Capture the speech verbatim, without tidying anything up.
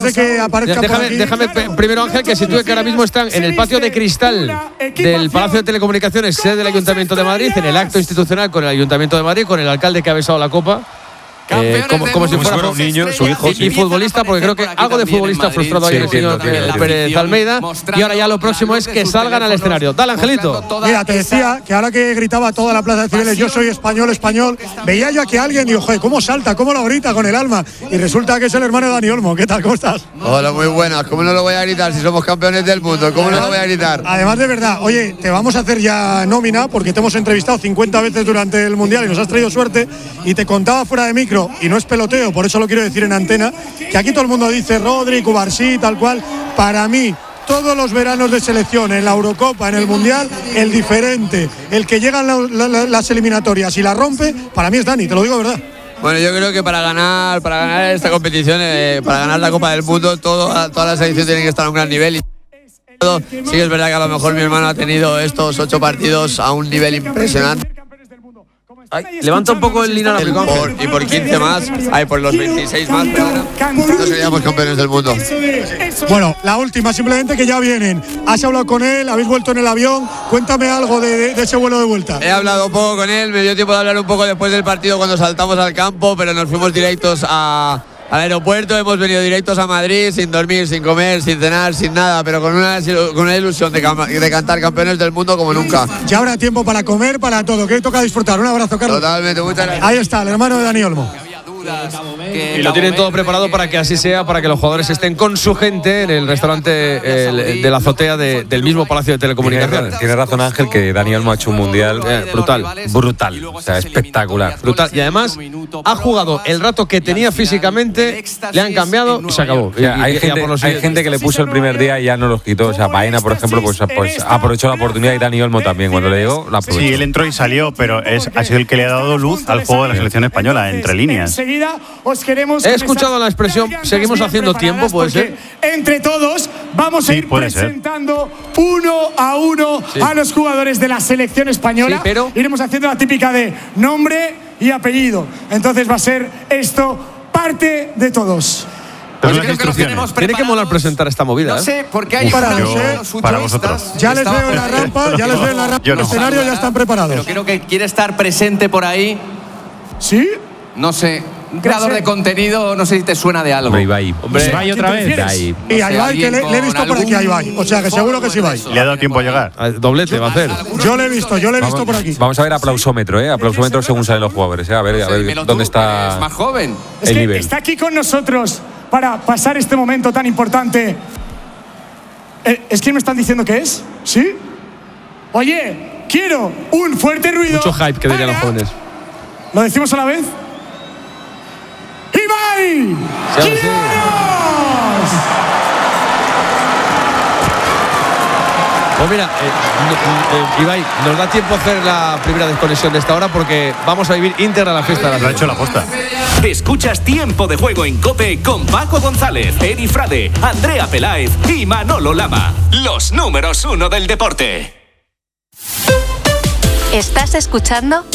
de que aparezca déjame, por aquí. déjame claro, primero, Ángel, que sitúe que ahora mismo están en el patio de cristal del Palacio de Telecomunicaciones, sede del Ayuntamiento de Madrid, en el acto institucional con el Ayuntamiento de Madrid, con el alcalde que ha besado la copa. Eh, como, como si fuera un niño, su hijo. Y, y futbolista, porque creo que algo de futbolista frustrado ahí el señor eh, Pérez Almeida. Y ahora ya lo próximo es que salgan al escenario. Dale, Angelito. Mira, te decía que ahora que gritaba toda la plaza de Cibeles, yo soy español, español, veía yo aquí a alguien y digo, joder, cómo salta, cómo lo grita con el alma. Y resulta que es el hermano de Dani Olmo. ¿Qué tal? ¿Cómo estás? Hola, muy buenas. ¿Cómo no lo voy a gritar si somos campeones del mundo? ¿Cómo no lo voy a gritar? Además, de verdad, oye, te vamos a hacer ya nómina porque te hemos entrevistado cincuenta veces durante el Mundial y nos has traído suerte. Y te contaba fuera de micro, y no es peloteo, por eso lo quiero decir en antena, que aquí todo el mundo dice Rodri, Cubarsí, tal cual. Para mí, todos los veranos de selección, en la Eurocopa, en el Mundial, el diferente, el que llega en la, la, las eliminatorias y la rompe, para mí es Dani, te lo digo de verdad. Bueno, yo creo que para ganar para ganar esta competición, eh, para ganar la Copa del Mundo, todo, todas las selecciones tienen que estar a un gran nivel. Y sí que es verdad que a lo mejor mi hermano ha tenido estos ocho partidos a un nivel impresionante. Ay, levanta un poco el inalámbrico. Por, y por quince más, ay, por los veintiséis más, perdona, no seríamos campeones del mundo. Bueno, la última, simplemente que ya vienen. Has hablado con él, habéis vuelto en el avión. Cuéntame algo de, de, de ese vuelo de vuelta. He hablado un poco con él, me dio tiempo de hablar un poco después del partido cuando saltamos al campo, pero nos fuimos directos a... al aeropuerto, hemos venido directos a Madrid sin dormir, sin comer, sin cenar, sin nada, pero con una, con una ilusión de, de cantar campeones del mundo como nunca. Ya habrá tiempo para comer, para todo, que toca disfrutar. Un abrazo, Carlos. Totalmente, muchas gracias. Ahí está, el hermano de Dani Olmo. Y lo tienen todo preparado para que así sea, para que los jugadores estén con su gente en el restaurante el, de la azotea de, del mismo Palacio de Telecomunicaciones. Tiene, tiene razón, Ángel, que Dani Olmo ha hecho un mundial eh, brutal, brutal, o sea, espectacular. Brutal. Y además ha jugado el rato que tenía físicamente, le han cambiado y se acabó. O sea, hay, y, gente, y hay gente que le puso el primer día y ya no los quitó. O sea, Baena, por ejemplo, pues, pues aprovechó la oportunidad, y Dani Olmo también, cuando le llegó, la aprovechó. Sí, él entró y salió, pero es, ha sido el que le ha dado luz al juego de la selección española, entre líneas. He escuchado la expresión, seguimos haciendo tiempo, puede ser. Entre todos vamos a sí, ir presentando ser. uno a uno sí. a los jugadores de la selección española. Sí, pero iremos haciendo la típica de nombre y apellido. Entonces va a ser esto parte de todos. Pues creo que nos tenemos Tiene que molar presentar esta movida. No sé, porque hay para, yo, para vosotros. Ya les veo en la rampa, ya les veo en la rampa. Yo no. Los escenarios ya están preparados. Pero creo que quiere estar presente por ahí. ¿Sí? No sé. Un creador de contenido, no sé si te suena de algo. Hombre, Ibai. Hombre, Ibai otra vez. Ibai. Y a Ibai, que le, le he visto por aquí a Ibai. O sea, que seguro que sí Ibai. Le ha dado tiempo a llegar. Doblete va a hacer. Yo le he visto, yo le he visto vamos, por aquí. Vamos a ver aplausómetro, ¿eh? Aplausómetro según salen los jugadores, ¿eh? A ver, a ver dónde está. Es más joven. Es el que nivel. Está aquí con nosotros para pasar este momento tan importante. ¿Es quién me están diciendo que es? ¿Sí? Oye, quiero un fuerte ruido. Mucho hype, que dirían los jóvenes. ¿Lo decimos a la vez? ¡Ibai! Sí, sí. Pues mira, eh, eh, Ibai, nos da tiempo a hacer la primera desconexión de esta hora porque vamos a vivir íntegra la fiesta de la Lo ha hecho la aposta. Escuchas Tiempo de Juego en COPE con Paco González, Eri Frade, Andrea Peláez y Manolo Lama. Los números uno del deporte. ¿Estás escuchando?